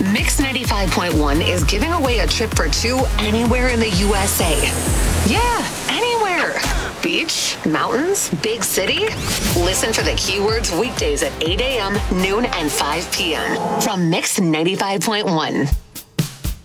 Mix 95.1 is giving away a trip for two anywhere in the USA. Yeah, anywhere. Beach, mountains, big city. Listen for the keywords weekdays at 8 a.m., noon, and 5 p.m. from Mix 95.1.